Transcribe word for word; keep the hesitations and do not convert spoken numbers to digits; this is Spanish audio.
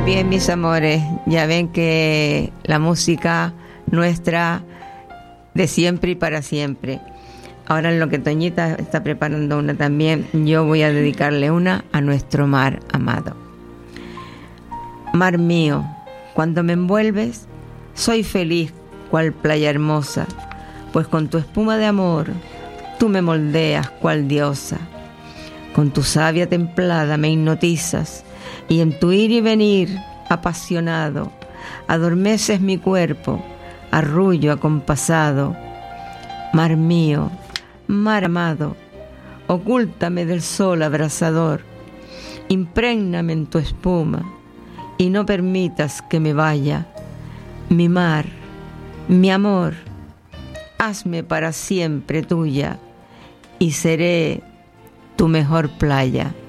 Bien, mis amores, ya ven que la música nuestra de siempre y para siempre. Ahora en lo que Toñita está preparando una también, yo voy a dedicarle una a nuestro mar amado. Mar mío, cuando me envuelves, soy feliz cual playa hermosa, pues con tu espuma de amor tú me moldeas cual diosa. Con tu savia templada me hipnotizas y en tu ir y venir apasionado adormeces mi cuerpo, arrullo acompasado. Mar mío, mar amado, ocúltame del sol abrasador, imprégname en tu espuma y no permitas que me vaya. Mi mar, mi amor, hazme para siempre tuya y seré tu mejor playa.